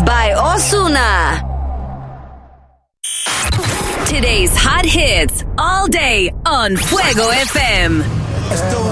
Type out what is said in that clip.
by Ozuna. Today's hot hits all day on Fuego FM.